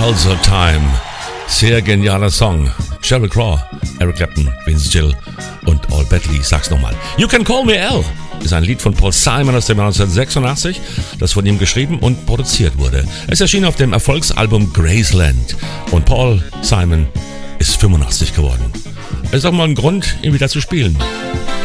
Also Time. Sehr genialer Song. Sheryl Crow, Eric Clapton, Vince Gill und Al Batley. Sag's nochmal. You Can Call Me Al ist ein Lied von Paul Simon aus dem Jahr 1986, das von ihm geschrieben und produziert wurde. Es erschien auf dem Erfolgsalbum Graceland und Paul Simon ist 85 geworden. Es ist auch mal ein Grund, ihn wieder zu spielen.